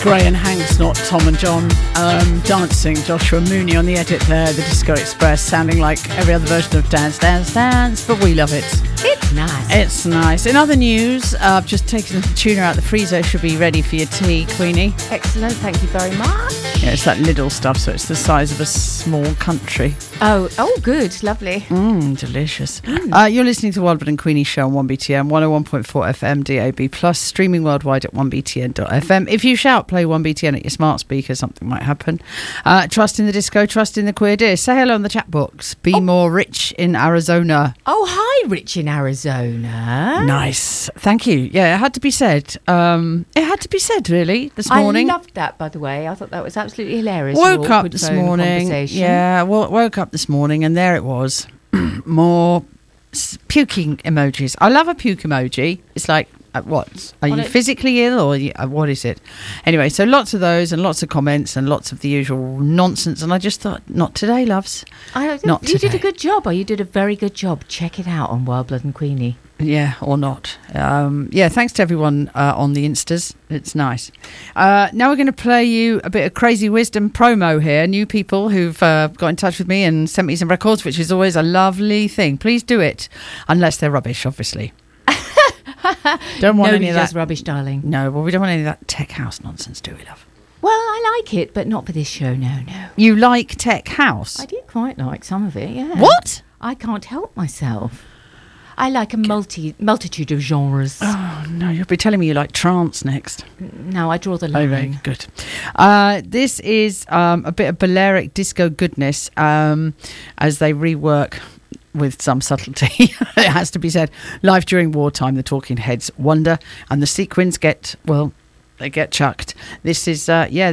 Gray and Hanks, not Tom and John, dancing. Joshua Mooney on the edit there, the Disco Express, sounding like every other version of Dance, Dance, Dance, but we love it. It's nice. It's nice. In other news, I've just taken the tuna out of the freezer. Should be ready for your tea, Queenie. Excellent, thank you very much. Yeah, it's that little stuff, so it's the size of a small country. Oh, good, lovely. Delicious. You're listening to Wildwood and Queenie Show on 1BTN, 101.4 FM, DAB+, streaming worldwide at 1BTN.fm. If you shout, play 1BTN at your smart speaker, something might happen. Trust in the disco, trust in the queer dear. Say hello in the chat box. Be more Rich in Arizona. Oh, hi, Rich in Arizona. Nice. Thank you. Yeah, it had to be said. It had to be said, really, this morning. I loved that, by the way. I thought that was absolutely hilarious. Woke up this morning. Yeah, woke up this morning and there it was. More puking emojis. I love a puke emoji. It's like, what? Are you physically ill or what is it? Anyway, so lots of those and lots of comments and lots of the usual nonsense. And I just thought, not today, loves. Not today. You did a good job. You did a very good job. Check it out on Wild Blood and Queenie. Yeah, or not. Thanks to everyone on the Instas. It's nice. Now we're going to play you a bit of Crazy Wisdom promo here. New people who've got in touch with me and sent me some records, which is always a lovely thing. Please do it, unless they're rubbish, obviously. Don't want any of that rubbish, darling. No, well, we don't want any of that tech house nonsense, do we, love? Well, I like it, but not for this show, no. You like tech house? I do quite like some of it, yeah. What? I can't help myself. I like a multitude of genres. Oh, no, you'll be telling me you like trance next. No, I draw the line. Oh, very good. This is a bit of Balearic disco goodness as they rework with some subtlety, it has to be said. Live during wartime, the Talking Heads wonder, and the sequins get chucked. This is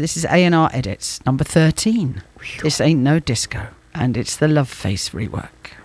A&R Edits, number 13. This ain't no disco, and it's the Love Face rework.